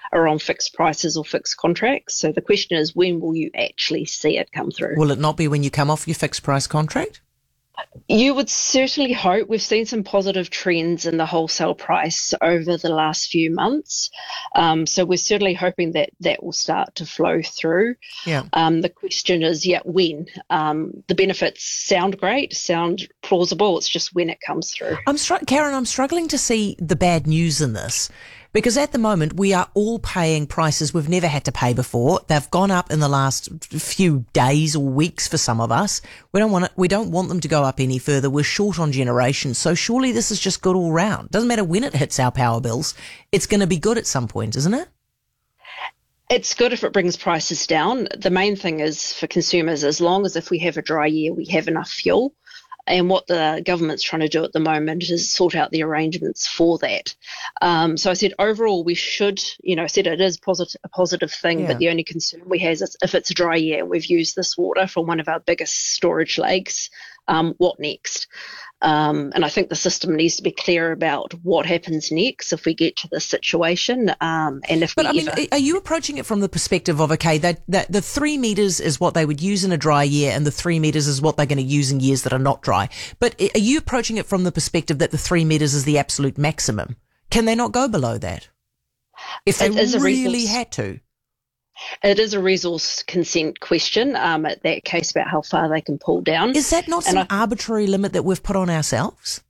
are on fixed prices or fixed contracts. So the question is, when will you actually see it come through? Will it not be when you come off your fixed price contract? You would certainly hope. We've seen some positive trends in the wholesale price over the last few months. So we're certainly hoping that that will start to flow through. Yeah. The question is, when? The benefits sound great, sound plausible. It's just when it comes through. Karen, I'm struggling to see the bad news in this. Because at the moment, we are all paying prices we've never had to pay before. They've gone up in the last few days or weeks for some of us. We don't want them to go up any further. We're short on generations. So surely this is just good all round. Doesn't matter when it hits our power bills. It's going to be good at some point, isn't it? It's good if it brings prices down. The main thing is for consumers, as long as if we have a dry year, we have enough fuel. And what the government's trying to do at the moment is sort out the arrangements for that. So I said overall we should, I said it is a positive thing, but the only concern we have is if it's a dry year and we've used this water from one of our biggest storage lakes, what next? And I think the system needs to be clear about what happens next if we get to this situation. Are you approaching it from the perspective of, okay, that the 3 metres is what they would use in a dry year and the 3 metres is what they're going to use in years that are not dry? But are you approaching it from the perspective that the 3 metres is the absolute maximum? Can they not go below that if they really had to? It is a resource consent question, at that case about how far they can pull down. Is that not some arbitrary limit that we've put on ourselves?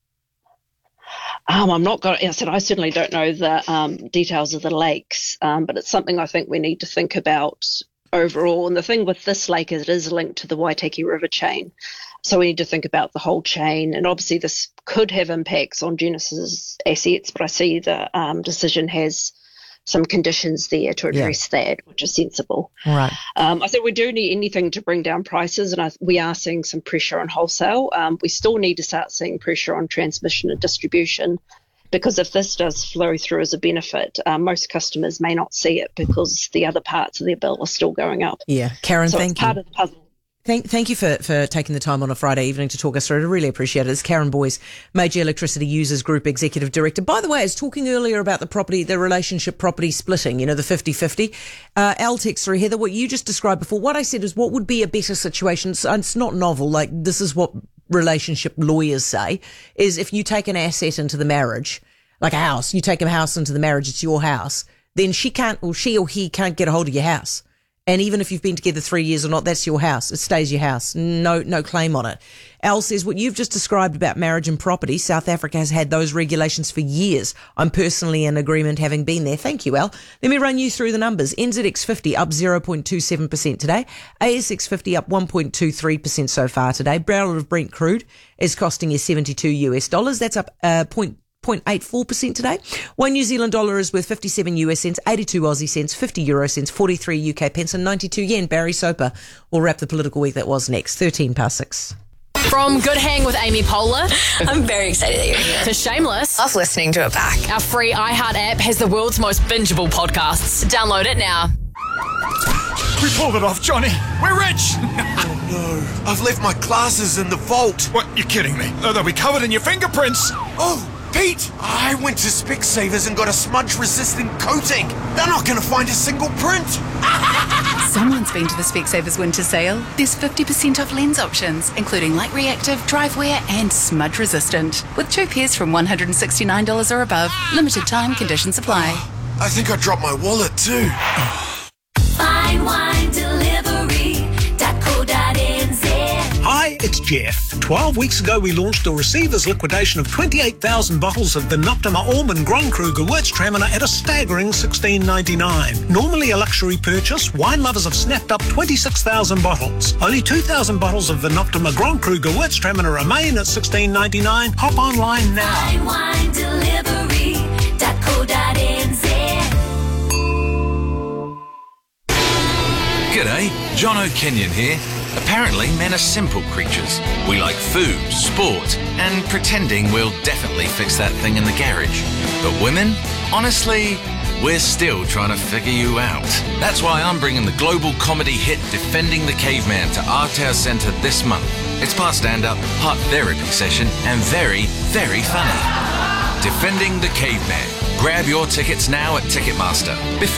I'm not going. I certainly don't know the details of the lakes, but it's something I think we need to think about overall. And the thing with this lake is it is linked to the Waitaki River chain, so we need to think about the whole chain. And obviously, this could have impacts on Genesis assets, but I see the decision has some conditions there to address that, which is sensible. Right. I think we do need anything to bring down prices, and we are seeing some pressure on wholesale. We still need to start seeing pressure on transmission and distribution, because if this does flow through as a benefit, most customers may not see it because the other parts of their bill are still going up. Yeah, Karen, so thank it's you. Part of the puzzle. Thank you for taking the time on a Friday evening to talk us through it. I really appreciate it. It's Karen Boyes, Major Electricity Users Group Executive Director. By the way, I was talking earlier about the relationship property splitting, the 50-50. Al texts through, Heather, what you just described before, what I said is what would be a better situation. It's not novel, like this is what relationship lawyers say, is if you take an asset into the marriage, like a house, you take a house into the marriage, it's your house, then she or he can't get a hold of your house. And even if you've been together 3 years or not, that's your house. It stays your house. No claim on it. Al says, what you've just described about marriage and property, South Africa has had those regulations for years. I'm personally in agreement having been there. Thank you, Al. Let me run you through the numbers. NZX 50 up 0.27% today. ASX 50 up 1.23% so far today. Barrel of Brent crude is costing you $72. That's up 0.84% today. One New Zealand dollar is worth 57 US cents, 82 Aussie cents, 50 euro cents, 43 UK pence and 92 yen. Barry Soper will wrap the political week that was next. 6:13. From Good Hang with Amy Poehler. I'm very excited that you're here. To Shameless. Love listening to it back. Our free iHeart app has the world's most bingeable podcasts. Download it now. We pulled it off, Johnny. We're rich. Oh no, I've left my glasses in the vault. What, you're kidding me? They'll be covered in your fingerprints. Oh, Pete, I went to Specsavers and got a smudge-resistant coating. They're not going to find a single print. Someone's been to the Specsavers winter sale. There's 50% off lens options, including light reactive, drive wear and smudge resistant. With 2 pairs from $169 or above. Limited time, conditions apply. I think I dropped my wallet too. Fine Wine Delivery.co.nz. Hi, it's Jeff. 12 weeks ago we launched a receivers liquidation of 28,000 bottles of the Noptima Almond Grand Cru Gewürztraminer at a staggering $16.99. Normally a luxury purchase, wine lovers have snapped up 26,000 bottles. Only 2,000 bottles of the Noptima Grand Cru Gewürztraminer remain at $16.99. Hop online now. Fine Wine Delivery.co.nz. G'day, John O'Kenyon here. Apparently, men are simple creatures. We like food, sport, and pretending we'll definitely fix that thing in the garage. But women? Honestly, we're still trying to figure you out. That's why I'm bringing the global comedy hit Defending the Caveman to Aotearoa Centre this month. It's part stand-up, part therapy session, and very, very funny. Defending the Caveman. Grab your tickets now at Ticketmaster. Before